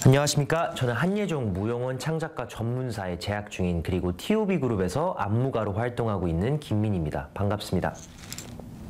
안녕하십니까. 저는 한예종 무용원 창작가 전문사에 재학 중인 그리고 TOB 그룹에서 안무가로 활동하고 있는 김민입니다. 반갑습니다.